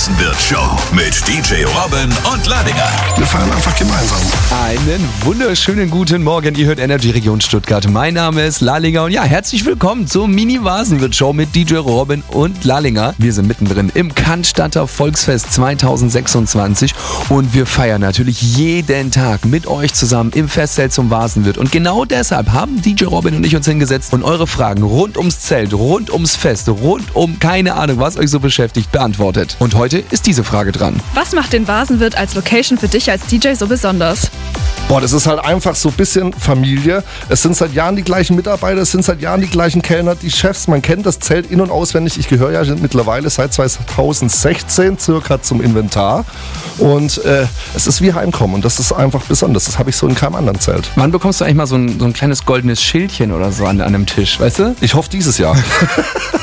Wasenwirt-Show mit DJ Robin und Ladinger. Wir feiern einfach gemeinsam. Einen wunderschönen guten Morgen. Ihr hört Energy Region Stuttgart. Mein Name ist Lalinger und ja, herzlich willkommen zur Mini-Wasenwirt-Show mit DJ Robin und Lalinger. Wir sind mittendrin im Cannstatter Volksfest 2026 und wir feiern natürlich jeden Tag mit euch zusammen im Festzelt zum Wasenwirt. Und genau deshalb haben DJ Robin und ich uns hingesetzt und eure Fragen rund ums Zelt, rund ums Fest, rund um keine Ahnung, was euch so beschäftigt, beantwortet. Und heute ist diese Frage dran. Was macht den Wasenwirt als Location für dich als DJ so besonders? Boah, das ist halt einfach so ein bisschen Familie. Es sind seit Jahren die gleichen Mitarbeiter, es sind seit Jahren die gleichen Kellner, die Chefs. Man kennt das Zelt in- und auswendig. Ich gehöre ja mittlerweile seit 2016 circa zum Inventar. Und es ist wie Heimkommen und das ist einfach besonders. Das habe ich so in keinem anderen Zelt. Wann bekommst du eigentlich mal so ein kleines goldenes Schildchen oder so an einem Tisch, weißt du? Ich hoffe dieses Jahr.